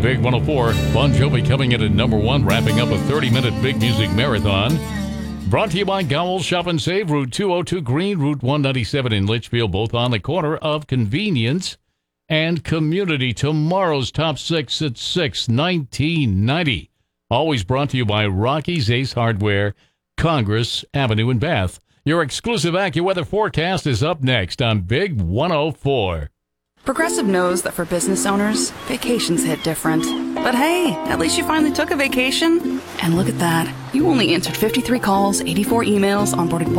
Big 104. Bon Jovi coming in at number 1, wrapping up a 30-minute big music marathon. Brought to you by Gowell's Shop and Save, Route 202 Green, Route 197 in Litchfield, both on the corner of convenience and community. Tomorrow's Top 6 at 6, 1990. Always brought to you by Rocky's Ace Hardware, Congress Avenue in Bath. Your exclusive AccuWeather forecast is up next on Big 104. Progressive knows that for business owners, vacations hit different. But hey, at least you finally took a vacation. And look at that. You only answered 53 calls, 84 emails, onboarded